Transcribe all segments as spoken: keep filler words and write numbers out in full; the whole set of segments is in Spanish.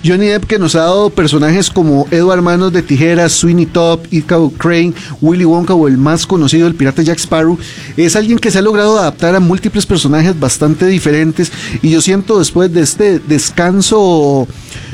Johnny Depp, que nos ha dado personajes como Edward Manos de Tijeras, Sweeney Todd, Ichabod Crane, Willy Wonka o el más conocido, el pirata Jack Sparrow, es alguien que se ha logrado adaptar a múltiples personajes bastante diferentes, y yo siento después de este descanso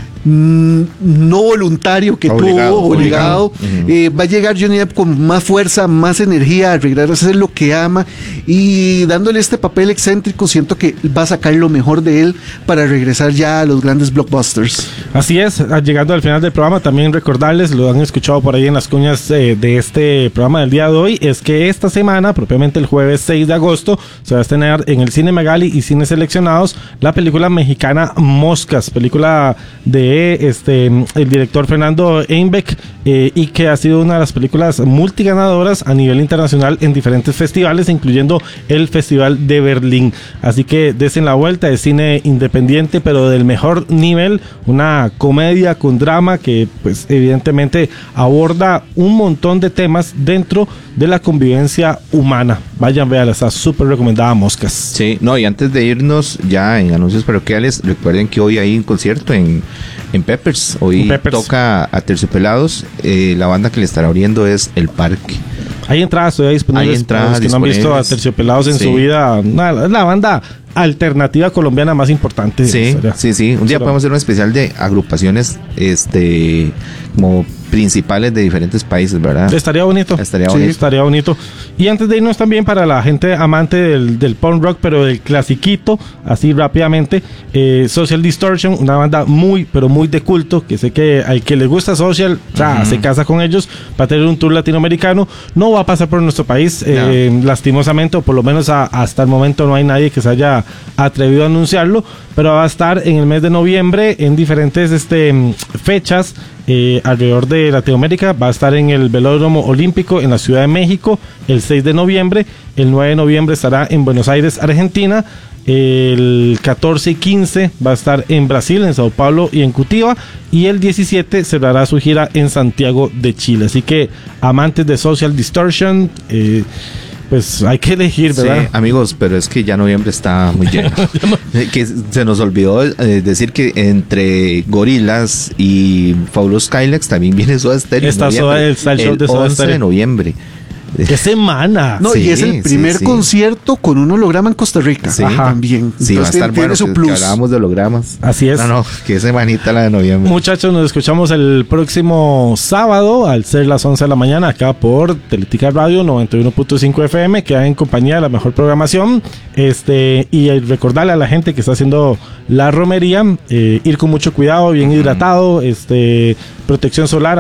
no voluntario que obligado, tuvo, obligado, obligado. Uh-huh. eh, va a llegar Johnny Depp con más fuerza, más energía, a arreglar a hacer lo que ama, y dándole este papel excéntrico, siento que va a sacar lo mejor de él para regresar ya a los grandes blockbusters. Así es, llegando al final del programa, también recordarles, lo han escuchado por ahí en las cuñas eh, de este programa del día de hoy, es que esta semana, propiamente el jueves seis de agosto, se va a estrenar en el Cine Magali y Cines Seleccionados la película mexicana Moscas, película de este el director Fernando Einbeck, eh, y que ha sido una de las películas multiganadoras a nivel internacional en diferentes festivales, incluyendo el Festival de Berlín. Así que desen la vuelta, de cine independiente pero del mejor nivel, una comedia con drama que pues evidentemente aborda un montón de temas dentro de la convivencia humana. Vayan, vean, está súper recomendada Moscas. Sí, no, y antes de irnos ya en anuncios parroquiales, recuerden que hoy hay un concierto en En Peppers, hoy Peppers. Toca a Terciopelados, eh, la banda que le estará abriendo es El Parque. Hay entradas todavía disponibles. Hay entradas para los que disponibles. No han visto a Terciopelados en sí. su vida. Una, la banda alternativa colombiana más importante. Sí, sí, sí. Un día Será. podemos hacer un especial de agrupaciones, este, como principales de diferentes países, ¿verdad? Estaría bonito. Estaría sí, bonito. Estaría bonito. Y antes de irnos también, para la gente amante del, del punk rock, pero del clasiquito, así rápidamente, eh, Social Distortion, una banda muy, pero muy de culto, que sé que al que le gusta Social, uh-huh. se casa con ellos, va a tener un tour latinoamericano, no va a pasar por nuestro país, no. eh, lastimosamente, o por lo menos a, hasta el momento no hay nadie que se haya atrevido a anunciarlo, pero va a estar en el mes de noviembre en diferentes este, fechas, Eh, alrededor de Latinoamérica. Va a estar en el Velódromo Olímpico en la Ciudad de México el seis de noviembre, el nueve de noviembre estará en Buenos Aires, Argentina, el catorce y quince va a estar en Brasil, en Sao Paulo y en Curitiba, y el diecisiete cerrará su gira en Santiago de Chile. Así que amantes de Social Distortion, eh, pues hay que elegir, ¿verdad? Sí, amigos, pero es que ya noviembre está muy lleno. Que se nos olvidó eh, decir que entre Gorillaz y Fabulous Skylax también viene Soda Stereo. Está Soda, el, el show de Soda once de noviembre. ¡Qué semana! No, sí, y es el primer sí, sí. concierto con un holograma en Costa Rica. Sí, Ajá. También. Sí, entonces, va a estar tiene bueno su que, plus. que hablábamos de hologramas. Así es. No, no, qué semanita la de noviembre. Muchachos, nos escuchamos el próximo sábado al ser las once de la mañana acá por Teletica Radio noventa y uno punto cinco F M, que hay en compañía de la mejor programación. Este, y recordarle a la gente que está haciendo la romería, eh, ir con mucho cuidado, bien hidratado, este, protección solar.